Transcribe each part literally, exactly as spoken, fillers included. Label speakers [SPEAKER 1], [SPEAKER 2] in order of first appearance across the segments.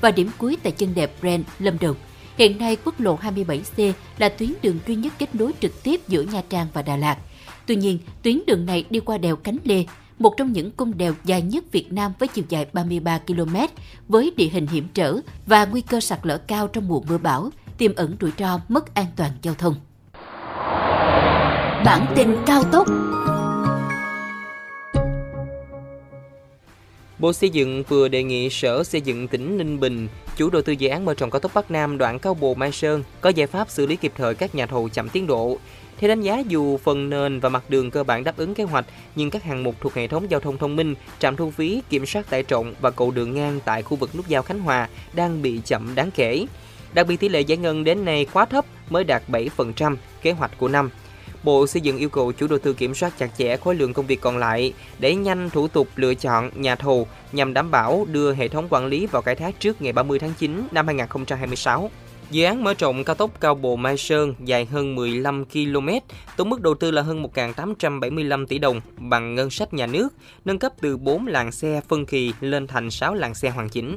[SPEAKER 1] và điểm cuối tại chân đèo Brent, Lâm Đồng. Hiện nay, quốc lộ hai mươi bảy C là tuyến đường duy nhất kết nối trực tiếp giữa Nha Trang và Đà Lạt. Tuy nhiên, tuyến đường này đi qua đèo Cánh Lê, một trong những cung đèo dài nhất Việt Nam với chiều dài ba mươi ba ki lô mét, với địa hình hiểm trở và nguy cơ sạt lở cao trong mùa mưa bão, tiềm ẩn rủi ro mất an toàn giao thông. Bản tin cao tốc.
[SPEAKER 2] Bộ Xây dựng vừa đề nghị Sở Xây dựng tỉnh Ninh Bình, chủ đầu tư dự án mở rộng cao tốc Bắc Nam đoạn Cao Bồ - Mai Sơn, có giải pháp xử lý kịp thời các nhà thầu chậm tiến độ. Theo đánh giá, dù phần nền và mặt đường cơ bản đáp ứng kế hoạch, nhưng các hạng mục thuộc hệ thống giao thông thông minh, trạm thu phí, kiểm soát tải trọng và cầu đường ngang tại khu vực nút giao Khánh Hòa đang bị chậm đáng kể. Đặc biệt, tỷ lệ giải ngân đến nay quá thấp, mới đạt bảy phần trăm kế hoạch của năm. Bộ Xây dựng yêu cầu chủ đầu tư kiểm soát chặt chẽ khối lượng công việc còn lại, đẩy nhanh thủ tục lựa chọn nhà thầu nhằm đảm bảo đưa hệ thống quản lý vào khai thác trước ngày ba mươi tháng chín năm hai nghìn không trăm hai mươi sáu. Dự án mở rộng cao tốc Cao Bồ - Mai Sơn dài hơn mười lăm ki lô mét, tổng mức đầu tư là hơn một nghìn tám trăm bảy mươi lăm tỷ đồng bằng ngân sách nhà nước, nâng cấp từ bốn làn xe phân kỳ lên thành sáu làn xe hoàn chỉnh.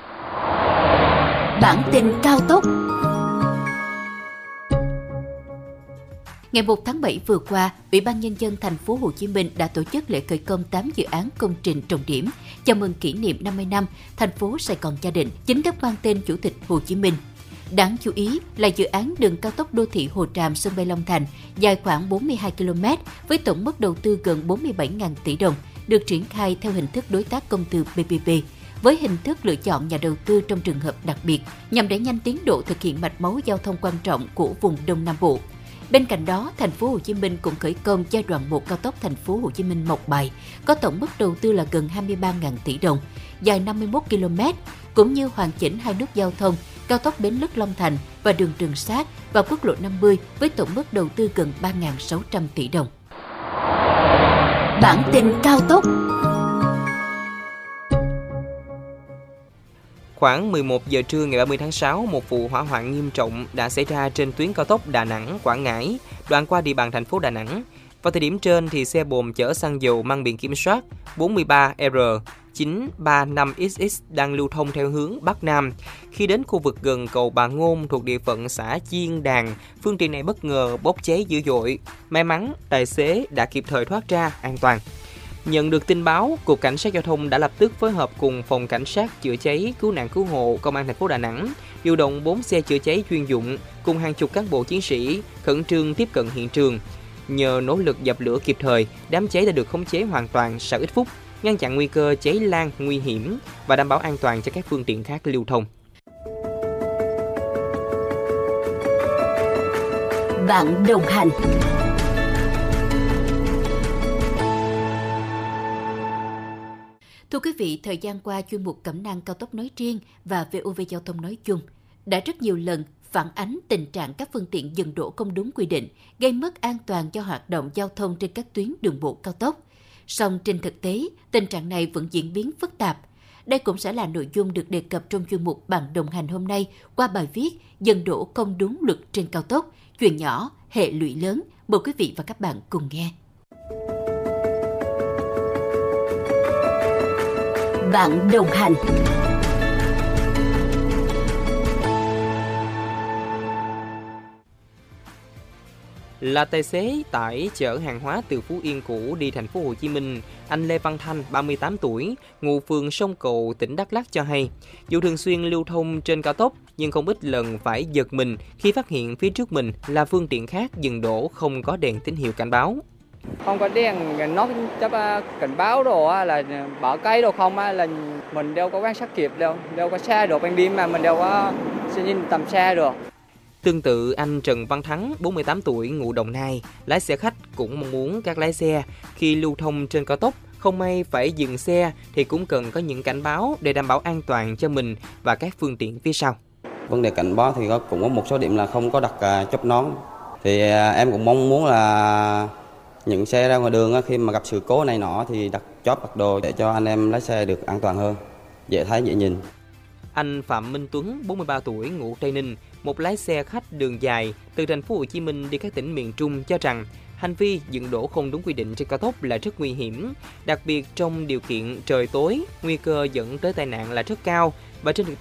[SPEAKER 1] Bản tin cao tốc. Ngày một tháng bảy vừa qua, Ủy ban Nhân dân thành phố Hồ Chí Minh đã tổ chức lễ khởi công tám dự án công trình trọng điểm chào mừng kỷ niệm năm mươi năm thành phố Sài Gòn gia đình, chính thức mang tên Chủ tịch Hồ Chí Minh. Đáng chú ý là dự án đường cao tốc đô thị Hồ Tràm - sân bay Long Thành dài khoảng bốn mươi hai ki lô mét với tổng mức đầu tư gần bốn mươi bảy nghìn tỷ đồng, được triển khai theo hình thức đối tác công tư pê pê pê, với hình thức lựa chọn nhà đầu tư trong trường hợp đặc biệt nhằm đẩy nhanh tiến độ thực hiện mạch máu giao thông quan trọng của vùng Đông Nam Bộ. Bên cạnh đó, thành phố Hồ Chí Minh cũng khởi công giai đoạn một cao tốc thành phố Hồ Chí Minh - Mộc Bài có tổng mức đầu tư là gần hai mươi ba nghìn tỷ đồng, dài năm mươi mốt ki lô mét, cũng như hoàn chỉnh hai nút giao thông cao tốc Bến Lức - Long Thành và đường Trường Sát và quốc lộ năm mươi với tổng mức đầu tư gần ba nghìn sáu trăm tỷ đồng. Bản tin cao tốc.
[SPEAKER 2] Khoảng mười một giờ trưa ngày ba mươi tháng sáu, một vụ hỏa hoạn nghiêm trọng đã xảy ra trên tuyến cao tốc Đà Nẵng - Quảng Ngãi, đoạn qua địa bàn thành phố Đà Nẵng. Vào thời điểm trên, thì xe bồn chở xăng dầu mang biển kiểm soát bốn ba R chín ba năm X X đang lưu thông theo hướng Bắc Nam. Khi đến khu vực gần cầu Bà Ngôn thuộc địa phận xã Chiên Đàn, phương tiện này bất ngờ bốc cháy dữ dội. May mắn, tài xế đã kịp thời thoát ra an toàn. Nhận được tin báo, Cục Cảnh sát Giao thông đã lập tức phối hợp cùng Phòng Cảnh sát Chữa cháy, Cứu nạn Cứu hộ Công an thành phố Đà Nẵng, điều động bốn xe chữa cháy chuyên dụng cùng hàng chục cán bộ chiến sĩ khẩn trương tiếp cận hiện trường. Nhờ nỗ lực dập lửa kịp thời, đám cháy đã được khống chế hoàn toàn sau ít phút, ngăn chặn nguy cơ cháy lan nguy hiểm và đảm bảo an toàn cho các phương tiện khác lưu thông.
[SPEAKER 1] Bạn đồng hành. Thưa quý vị, thời gian qua, chuyên mục Cẩm nang cao tốc nói riêng và vê o vê Giao thông nói chung đã rất nhiều lần phản ánh tình trạng các phương tiện dừng đỗ không đúng quy định, gây mất an toàn cho hoạt động giao thông trên các tuyến đường bộ cao tốc. Song trên thực tế, tình trạng này vẫn diễn biến phức tạp. Đây cũng sẽ là nội dung được đề cập trong chuyên mục Bạn đồng hành hôm nay qua bài viết Dừng đỗ không đúng luật trên cao tốc, chuyện nhỏ, hệ lụy lớn. Mời quý vị và các bạn cùng nghe. Bạn đồng hành.
[SPEAKER 2] Là tài xế tải chở hàng hóa từ Phú Yên cũ đi thành phố Hồ Chí Minh, anh Lê Văn Thanh, ba mươi tám tuổi, ngụ phường Sông Cầu, tỉnh Đắk Lắk cho hay, dù thường xuyên lưu thông trên cao tốc nhưng không ít lần phải giật mình khi phát hiện phía trước mình là phương tiện khác dừng đỗ không có đèn tín hiệu cảnh báo.
[SPEAKER 3] Không có đèn nó chấp cảnh báo đồ là bỏ cây đồ không là mình đâu có quan sát kịp đâu, đâu có xe được ban đêm mà mình đâu có nhìn tầm xe được.
[SPEAKER 2] Tương tự, anh Trần Văn Thắng, bốn mươi tám tuổi, ngụ Đồng Nai, lái xe khách cũng mong muốn các lái xe khi lưu thông trên cao tốc không may phải dừng xe thì cũng cần có những cảnh báo để đảm bảo an toàn cho mình và các phương tiện phía sau.
[SPEAKER 4] Vấn đề cảnh báo thì cũng có một số điểm là không có đặt chốt nón. Thì em cũng mong muốn là những xe ra ngoài đường khi mà gặp sự cố này nọ thì đặt chốt đặt đồ để cho anh em lái xe được an toàn hơn, dễ thấy dễ nhìn.
[SPEAKER 2] Anh Phạm Minh Tuấn, bốn mươi ba tuổi, ngụ Tây Ninh, một lái xe khách đường dài từ thành phố Hồ Chí Minh đi các tỉnh miền Trung cho rằng hành vi dừng đỗ không đúng quy định trên cao tốc là rất nguy hiểm, đặc biệt trong điều kiện trời tối, nguy cơ dẫn tới tai nạn là rất cao và trên thực tế